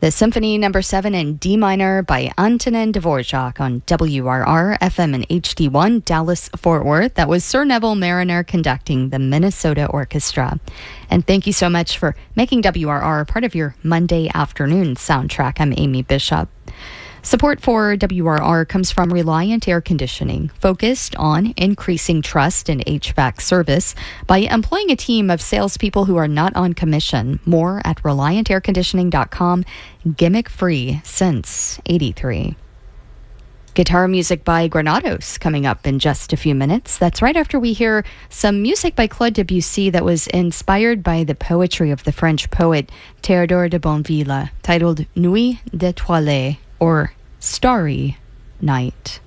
The Symphony No. 7 in D minor by Antonin Dvorak on WRR FM and HD1 Dallas-Fort Worth. That was Sir Neville Mariner conducting the Minnesota Orchestra. And thank you so much for making WRR part of your Monday afternoon soundtrack. I'm Amy Bishop. Support for WRR comes from Reliant Air Conditioning, focused on increasing trust in HVAC service by employing a team of salespeople who are not on commission. More at ReliantAirConditioning.com. Gimmick-free since '83. Guitar music by Granados coming up in just a few minutes. That's right after we hear some music by Claude Debussy that was inspired by the poetry of the French poet Théodore de Bonneville, titled Nuit d'étoilée, or Starry Night.